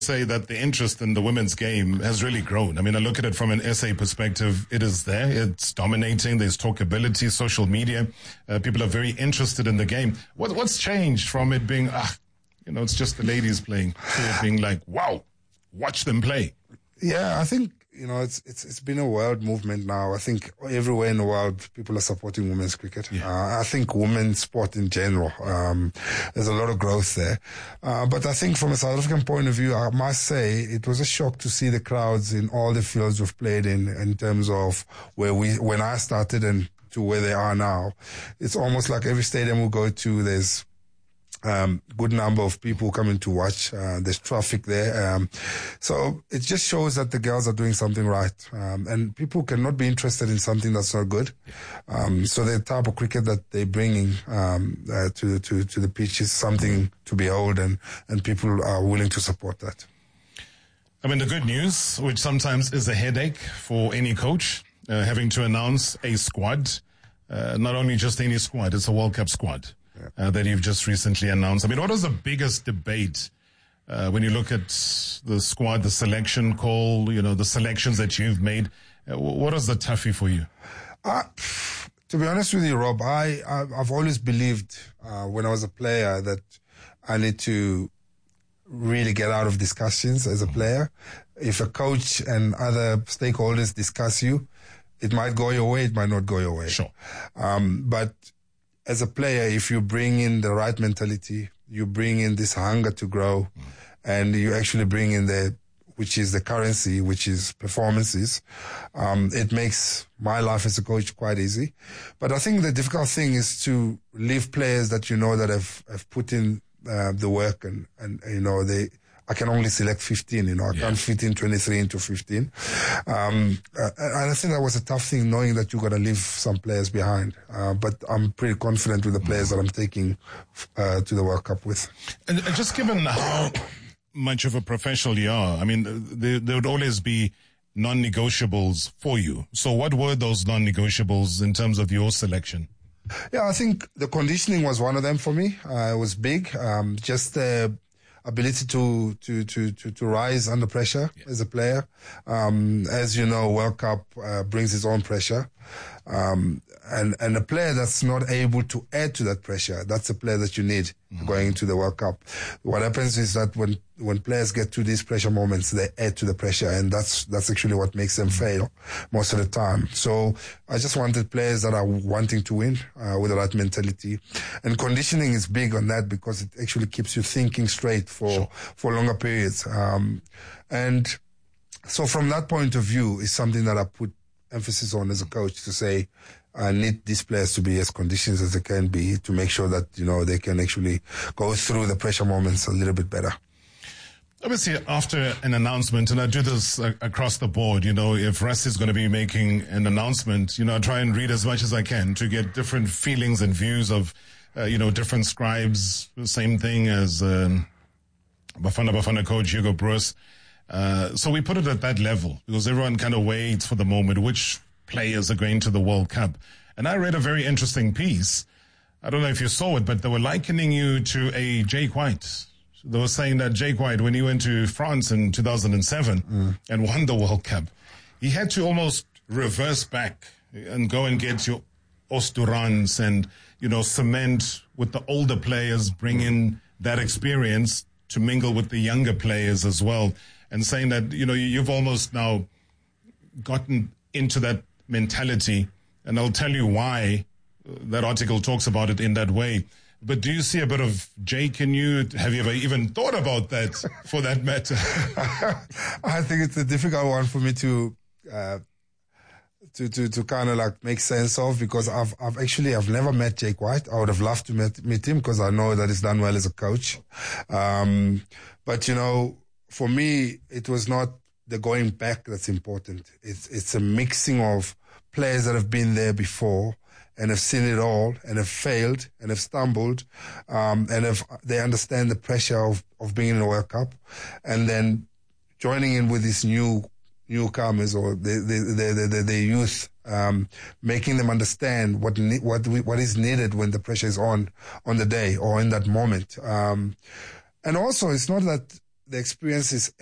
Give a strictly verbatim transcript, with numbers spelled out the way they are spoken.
say that the interest in the women's game has really grown. I mean, I look at it from an S A perspective. It is there. It's dominating. There's talkability, social media. Uh, people are very interested in the game. What, what's changed from it being, ah, you know, it's just the ladies playing, to it being like, wow, watch them play? Yeah, I think, you know, it's it's it's been a world movement now. I think everywhere in the world, people are supporting women's cricket. Yeah. Uh, I think women's sport in general, um, there's a lot of growth there. Uh, but I think from a South African point of view, I must say it was a shock to see the crowds in all the fields we've played in, in terms of where we, when I started and to where they are now. It's almost like every stadium we go to, there's Um, good number of people coming to watch. Uh, there's traffic there. Um, so it just shows that the girls are doing something right. Um, and people cannot be interested in something that's not good. Um, so the type of cricket that they're bringing, um, uh, to, to, to the pitch is something to behold, and, and people are willing to support that. I mean, the good news, which sometimes is a headache for any coach, uh, having to announce a squad, uh, not only just any squad, it's a World Cup squad. Uh, that you've just recently announced. I mean, what was the biggest debate uh, when you look at the squad, the selection call, you know, the selections that you've made? Uh, what was the toughie for you? Uh, to be honest with you, Rob, I, I've always believed uh, when I was a player that I need to really get out of discussions as a player. If a coach and other stakeholders discuss you, it might go your way, it might not go your way. Sure. Um, but as a player, if you bring in the right mentality, you bring in this hunger to grow, mm. and you actually bring in the, which is the currency, which is performances, um, it makes my life as a coach quite easy. But I think the difficult thing is to leave players that you know that have, have put in uh, the work, and, and, you know, they, I can only select fifteen, you know, I yeah. can't fit in twenty-three into fifteen. Um, uh, and I think that was a tough thing, knowing that you've got to leave some players behind. Uh, but I'm pretty confident with the players that I'm taking uh, to the World Cup with. And just given how much of a professional you are, I mean, there, there would always be non-negotiables for you. So what were those non-negotiables in terms of your selection? Yeah, I think the conditioning was one of them for me. Uh, it was big. Um, just uh, ability to, to, to, to, to rise under pressure yeah. as a player. Um, as you know, World Cup uh, brings its own pressure. Um, and, and a player that's not able to add to that pressure, that's a player that you need mm-hmm. going into the World Cup. What happens is that when, when players get to these pressure moments, they add to the pressure, and that's, that's actually what makes them fail most of the time. So I just wanted players that are wanting to win, uh, with the right mentality. And conditioning is big on that, because it actually keeps you thinking straight for, sure. for longer periods. Um, and so from that point of view, is something that I put emphasis on as a coach, to say, I need these players to be as conditioned as they can be, to make sure that, you know, they can actually go through the pressure moments a little bit better. Obviously, after an announcement, and I do this uh, across the board, you know, if Russ is going to be making an announcement, you know, I try and read as much as I can to get different feelings and views of, uh, you know, different scribes. Same thing as um, Bafana Bafana coach Hugo Broos. Uh, so we put it at that level, because everyone kind of waits for the moment, which players are going to the World Cup. And I read a very interesting piece. I don't know if you saw it, but they were likening you to a Jake White. They were saying that Jake White, when he went to France in two thousand seven mm. and won the World Cup, he had to almost reverse back and go and get your Osturans and, you know, cement with the older players, bring in that experience to mingle with the younger players as well. And saying that, you know, you've almost now gotten into that mentality. And I'll tell you why that article talks about it in that way. But do you see a bit of Jake in you? Have you ever even thought about that, for that matter? I think it's a difficult one for me to uh, to to, to kind of like make sense of, because I've I've actually I've never met Jake White. I would have loved to meet, meet him, because I know that he's done well as a coach. Um, but you know, for me, it was not the going back that's important. It's it's a mixing of players that have been there before and have seen it all and have failed and have stumbled, um, and have, they understand the pressure of, of being in a World Cup, and then joining in with these new newcomers or the the the, the, the youth, um, making them understand what ne- what we, what is needed when the pressure is on on the day or in that moment. Um, and also, it's not that the experience is